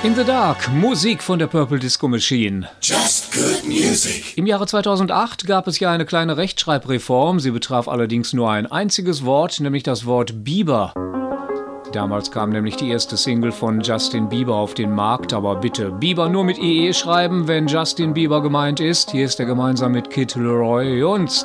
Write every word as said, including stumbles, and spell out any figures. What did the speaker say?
In the Dark, Musik von der Purple Disco Machine. Just good music. Im Jahre zweitausendacht gab es ja eine kleine Rechtschreibreform. Sie betraf allerdings nur ein einziges Wort, nämlich das Wort Bieber. Damals kam nämlich die erste Single von Justin Bieber auf den Markt. Aber bitte Bieber nur mit I E schreiben, wenn Justin Bieber gemeint ist. Hier ist er gemeinsam mit Kid Laroi und